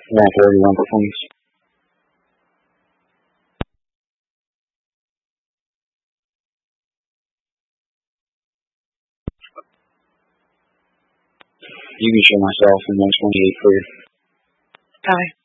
141 performance. You can show myself in 128 clear. Copy.